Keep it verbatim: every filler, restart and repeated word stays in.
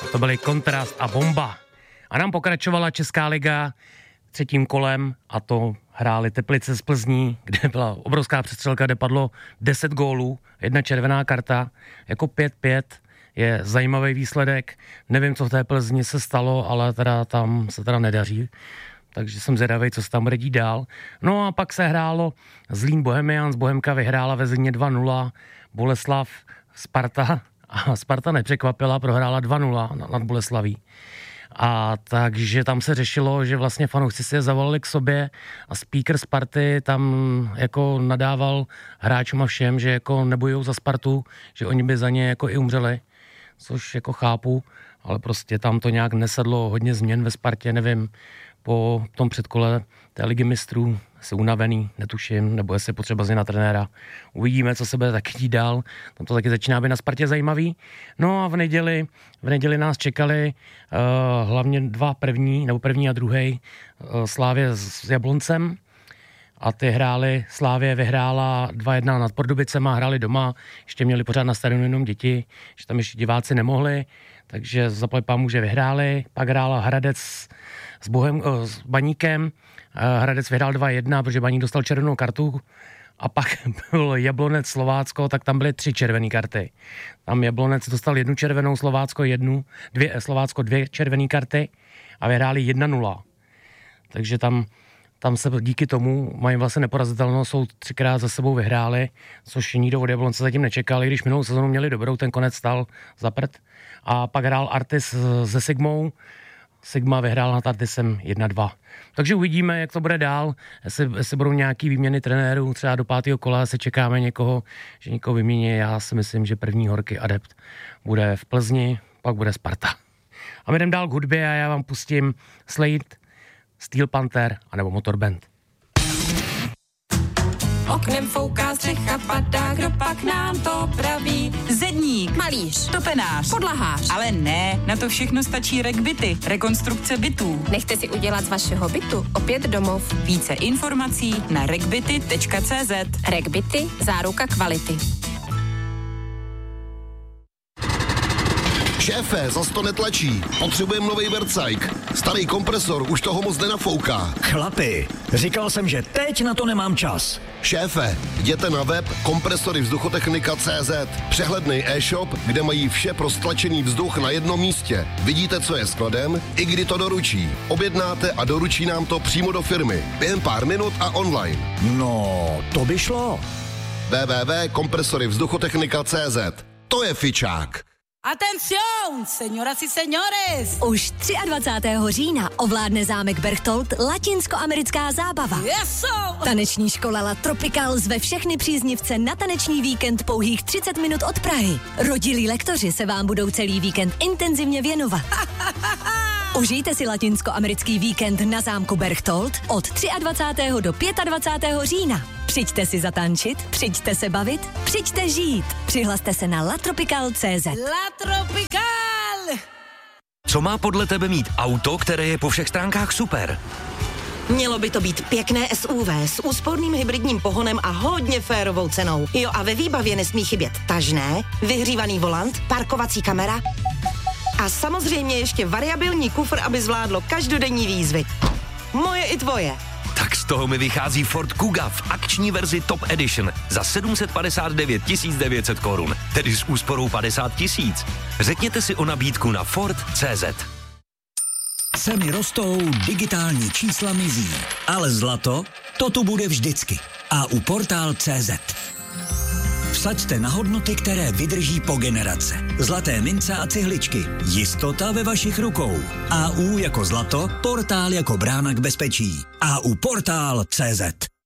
To byly Kontrast a Bomba. A nám pokračovala Česká liga třetím kolem a to hráli Teplice z Plzní, kde byla obrovská přestřelka, kde padlo deset gólů, jedna červená karta, jako pět pět je zajímavý výsledek. Nevím, co v té Plzni se stalo, ale teda tam se teda nedaří. Takže jsem zvědavý, co se tam bude dít dál. No a pak se hrálo Zlín Bohemians, Bohemka vyhrála ve Zlíně dva nula, Boleslav Sparta, a Sparta nepřekvapila, prohrála dva nula nad Boleslaví. A takže tam se řešilo, že vlastně fanoušci si je zavolali k sobě a speaker Sparty tam jako nadával hráčům a všem, že jako nebojujou za Spartu, že oni by za ně jako i umřeli, což jako chápu, ale prostě tam to nějak nesedlo, hodně změn ve Spartě, nevím, po tom předkole té ligy mistrů se unavený, netuším, nebo jestli je potřeba změna trenéra. Uvidíme, co se bude taky dít dál. Tam to taky začíná být na Spartě zajímavý. No a v neděli, v neděli nás čekali uh, hlavně dva první, nebo první a druhý uh, Slávě s Jabloncem. A ty hráli, Slávě vyhrála dva jedna nad Pardubicema, hráli doma, ještě měli pořád na stadionu jenom děti, že tam ještě diváci nemohli, takže zaplať pánbůh, že vyhráli. Pak hrála Hradec s, Bohem, s Baníkem, Hradec vyhrál dva jedna, protože Baník dostal červenou kartu a pak byl Jablonec Slovácko, tak tam byly tři červené karty. Tam Jablonec dostal jednu červenou, Slovácko jednu, dvě, Slovácko dvě červené karty a vyhráli jedna nula. Takže tam, tam se díky tomu mají vlastně neporazitelnost, jsou třikrát za sebou vyhráli, což nikdo od Jablonce zatím nečekal, i když minulou sezonu měli dobrou, ten konec stal za prd. A pak hrál Artis se Sigmou, Sigma vyhrál nad Artisem jedna dva. Takže uvidíme, jak to bude dál, jestli, jestli budou nějaký výměny trenérů, třeba do pátého kola se čekáme někoho, že někoho vymění. Já si myslím, že první horký adept bude v Plzni, pak bude Sparta. A my jdem dál k hudbě a já vám pustím Slade, Steel Panther anebo Motorband. Oknem fouká, střecha padá, kdo pak nám to praví? Zedník, Malíř, topenář, podlahář. ale ne, na to všechno stačí RegBity, rekonstrukce bytů. Nechte si udělat z vašeho bytu opět domov. Více informací na regbity tečka cé zet. RegBity, záruka kvality. Šéfe, zas to netlačí. Potřebujeme novej Vercajk. Starý kompresor už toho moc nenafouká. Chlapi, říkal jsem, že teď na to nemám čas. Šéfe, jděte na web kompresory vzduchotechnika tečka cé zet. Přehledný e-shop, kde mají vše pro stlačený vzduch na jednom místě. Vidíte, co je skladem, i kdy to doručí. Objednáte a doručí nám to přímo do firmy. Během pár minut a online. No, to by šlo. w w w tečka kompresory vzduchotechnika tečka cé zet. To je fičák. Atención, señoras y señores! Už dvacátého třetího října ovládne zámek Berchtold latinskoamerická zábava. Eso! Taneční škola La Tropical zve všechny příznivce na taneční víkend pouhých třicet minut od Prahy. Rodilí lektoři se vám budou celý víkend intenzivně věnovat. Užijte si latinskoamerický víkend na zámku Berchtold od dvacátého třetího do dvacátého pátého října. Přijďte si zatančit, přijďte se bavit, přijďte žít. Přihlaste se na latropical tečka cé zet. La Tropical! Co má podle tebe mít auto, které je po všech stránkách super? Mělo by to být pěkné S U V s úsporným hybridním pohonem a hodně férovou cenou. Jo, a ve výbavě nesmí chybět tažné, vyhřívaný volant, parkovací kamera a samozřejmě ještě variabilní kufr, aby zvládlo každodenní výzvy. Moje i tvoje. Tak z toho mi vychází Ford Kuga v akční verzi Top Edition za sedm set padesát devět tisíc devět set korun, tedy s úsporou padesát tisíc. Řekněte si o nabídku na Ford tečka cé zet. Ceny rostou, digitální čísla mizí, ale zlato, to tu bude vždycky. A u portál tečka cé zet. Vsaďte na hodnoty, které vydrží po generace. Zlaté mince a cihličky. Jistota ve vašich rukou. A U jako zlato, portál jako brána k bezpečí. A U portál tečka cé zet.